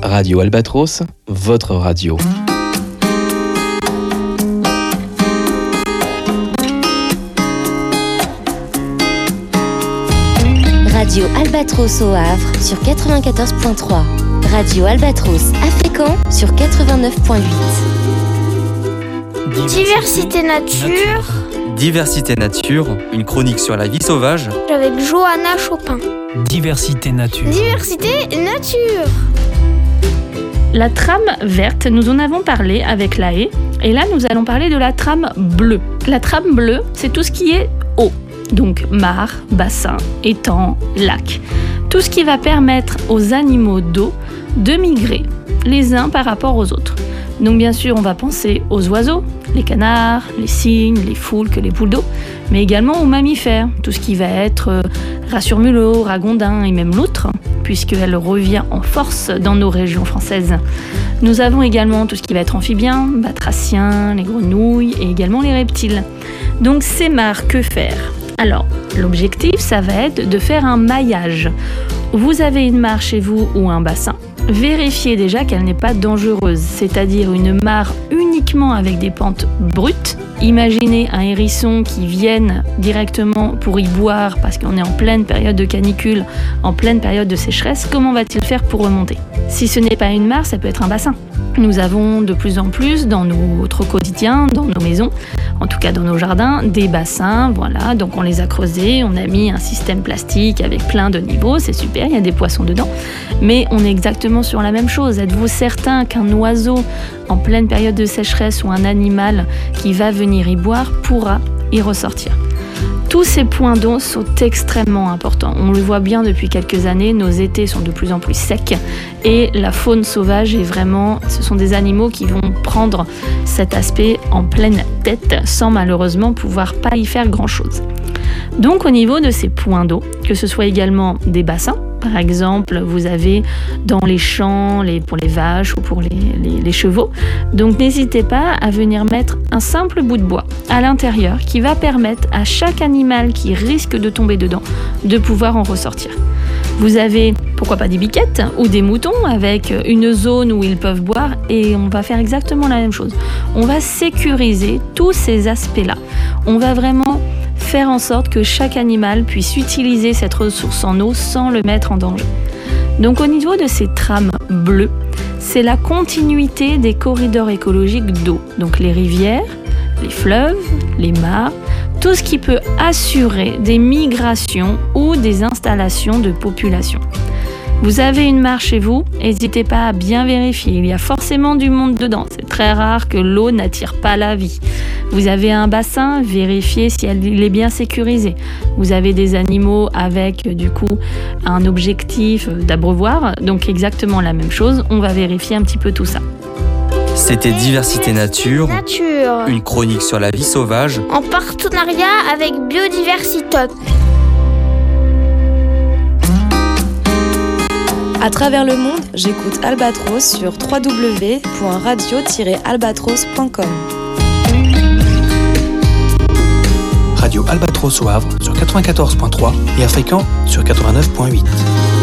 Radio Albatros, votre radio. Radio Albatros au Havre sur 94.3. Radio Albatros à Fécamp sur 89.8. Diversité nature. Diversité nature, une chronique sur la vie sauvage. Avec Johanna Chopin. Diversité nature. Diversité nature. La trame verte, nous en avons parlé avec la haie. Et là, nous allons parler de la trame bleue. La trame bleue, c'est tout ce qui est eau. Donc mare, bassin, étang, lac. Tout ce qui va permettre aux animaux d'eau de migrer les uns par rapport aux autres. Donc bien sûr, on va penser aux oiseaux, les canards, les cygnes, les foulques, les poules d'eau, mais également aux mammifères, tout ce qui va être rat sur mulot, ragondin et même loutre, puisqu'elle revient en force dans nos régions françaises. Nous avons également tout ce qui va être amphibien, batraciens, les grenouilles et également les reptiles. Donc ces mares, que faire ? Alors, l'objectif, ça va être de faire un maillage. Vous avez une mare chez vous ou un bassin. Vérifiez déjà qu'elle n'est pas dangereuse, c'est-à-dire une mare uniquement avec des pentes brutes. Imaginez un hérisson qui vienne directement pour y boire parce qu'on est en pleine période de canicule, en pleine période de sécheresse. Comment va-t-il faire pour remonter ? Si ce n'est pas une mare, ça peut être un bassin. Nous avons de plus en plus dans notre quotidien, dans nos maisons, en tout cas dans nos jardins, des bassins, voilà, donc on les a creusés, on a mis un système plastique avec plein de niveaux, c'est super, il y a des poissons dedans, mais on est exactement sur la même chose. Êtes-vous certain qu'un oiseau en pleine période de sécheresse ou un animal qui va venir y boire pourra y ressortir ? Tous ces points d'eau sont extrêmement importants. On le voit bien depuis quelques années, nos étés sont de plus en plus secs et la faune sauvage est vraiment, ce sont des animaux qui vont prendre cet aspect en pleine tête sans malheureusement pouvoir pas y faire grand-chose. Donc au niveau de ces points d'eau, que ce soit également des bassins, par exemple, vous avez dans les champs pour les vaches ou pour les chevaux. Donc n'hésitez pas à venir mettre un simple bout de bois à l'intérieur qui va permettre à chaque animal qui risque de tomber dedans de pouvoir en ressortir. Vous avez, pourquoi pas des biquettes ou des moutons avec une zone où ils peuvent boire et on va faire exactement la même chose. On va sécuriser tous ces aspects-là. On va vraiment faire en sorte que chaque animal puisse utiliser cette ressource en eau sans le mettre en danger. Donc au niveau de ces trames bleues, c'est la continuité des corridors écologiques d'eau. Donc les rivières, les fleuves, les mares, tout ce qui peut assurer des migrations ou des installations de population. Vous avez une mare chez vous, n'hésitez pas à bien vérifier, il y a forcément du monde dedans, c'est très rare que l'eau n'attire pas la vie. Vous avez un bassin, vérifiez si il est bien sécurisé. Vous avez des animaux avec du coup un objectif d'abreuvoir, donc exactement la même chose, on va vérifier un petit peu tout ça. C'était Diversité nature, une chronique sur la vie sauvage, en partenariat avec Biodiversitote. À travers le monde, j'écoute Albatros sur www.radio-albatros.com. Radio Albatros au Havre sur 94.3 et à Fécamp sur 89.8.